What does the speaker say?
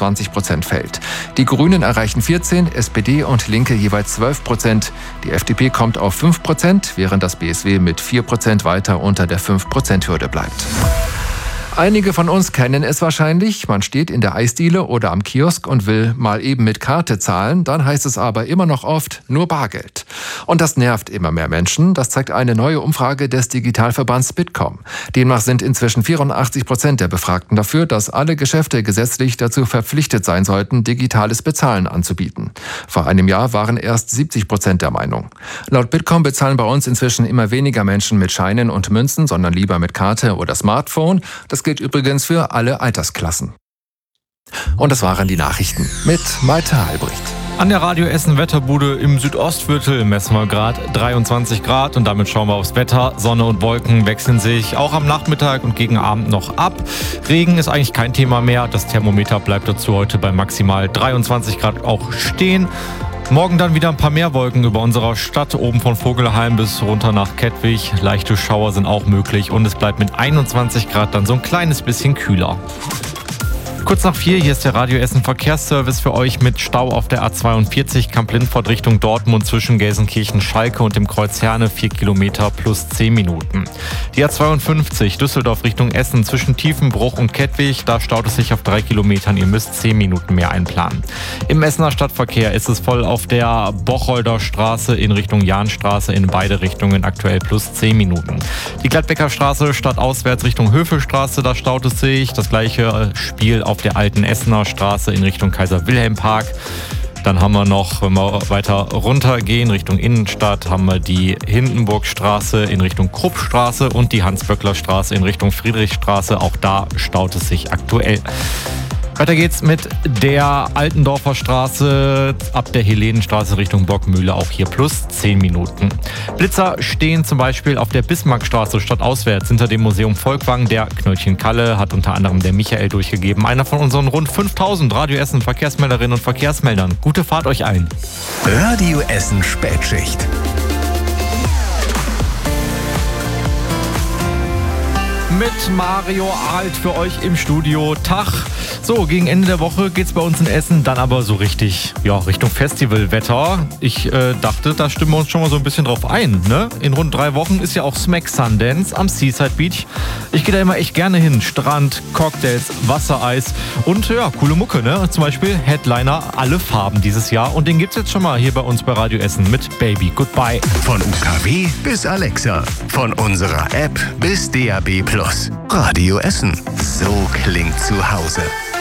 20% fällt. Die Grünen erreichen 14%, SPD und Linke jeweils 12%. Die FDP kommt auf 5%, während das BSW mit 4% weiter unter der 5%-Hürde bleibt. Einige von uns kennen es wahrscheinlich. Man steht in der Eisdiele oder am Kiosk und will mal eben mit Karte zahlen. Dann heißt es aber immer noch oft nur Bargeld. Und das nervt immer mehr Menschen. Das zeigt eine neue Umfrage des Digitalverbands Bitkom. Demnach sind inzwischen 84% der Befragten dafür, dass alle Geschäfte gesetzlich dazu verpflichtet sein sollten, digitales Bezahlen anzubieten. Vor einem Jahr waren erst 70% der Meinung. Laut Bitkom bezahlen bei uns inzwischen immer weniger Menschen mit Scheinen und Münzen, sondern lieber mit Karte oder Smartphone. Das gilt übrigens für alle Altersklassen. Und das waren die Nachrichten mit Malte Albrecht. An der Radio Essen Wetterbude im Südostviertel messen wir gerade 23 Grad und damit schauen wir aufs Wetter. Sonne und Wolken wechseln sich auch am Nachmittag und gegen Abend noch ab. Regen ist eigentlich kein Thema mehr. Das Thermometer bleibt dazu heute bei maximal 23 Grad auch stehen. Morgen dann wieder ein paar mehr Wolken über unserer Stadt, oben von Vogelheim bis runter nach Kettwig. Leichte Schauer sind auch möglich und es bleibt mit 21 Grad dann so ein kleines bisschen kühler. Kurz nach 4, hier ist der Radio Essen Verkehrsservice für euch mit Stau auf der A42 Kamp-Lindfort Richtung Dortmund zwischen Gelsenkirchen-Schalke und dem Kreuz Herne 4 Kilometer plus 10 Minuten. Die A52 Düsseldorf Richtung Essen zwischen Tiefenbruch und Kettwig, da staut es sich auf 3 Kilometern, ihr müsst 10 Minuten mehr einplanen. Im Essener Stadtverkehr ist es voll auf der Bocholder Straße in Richtung Jahnstraße in beide Richtungen aktuell plus 10 Minuten. Die Gladbecker Straße stadtauswärts Richtung Höfelstraße, da staut es sich. Das gleiche Spiel auf der alten Essener Straße in Richtung Kaiser-Wilhelm-Park. Dann haben wir noch, wenn wir weiter runtergehen Richtung Innenstadt, haben wir die Hindenburgstraße in Richtung Kruppstraße und die Hans-Böckler-Straße in Richtung Friedrichstraße. Auch da staut es sich aktuell. Weiter geht's mit der Altendorfer Straße ab der Helenenstraße Richtung Bockmühle, auch hier plus 10 Minuten. Blitzer stehen zum Beispiel auf der Bismarckstraße stadtauswärts hinter dem Museum Volkwang. Der Knöllchen Kalle hat unter anderem der Michael durchgegeben, einer von unseren rund 5000 Radio Essen Verkehrsmelderinnen und Verkehrsmeldern. Gute Fahrt euch allen. Radio Essen Spätschicht. Mit Mario Alt für euch im Studio. Tag. So, gegen Ende der Woche geht's bei uns in Essen dann aber so richtig, Richtung Festivalwetter. Ich dachte, da stimmen wir uns schon mal so ein bisschen drauf ein, ne? In rund 3 Wochen ist ja auch Smack Sundance am Seaside Beach. Ich gehe da immer echt gerne hin. Strand, Cocktails, Wassereis und coole Mucke, ne? Zum Beispiel Headliner Alle Farben dieses Jahr. Und den gibt's jetzt schon mal hier bei uns bei Radio Essen mit Baby Goodbye. Von UKW bis Alexa. Von unserer App bis DAB+. Radio Essen. So klingt zu Hause.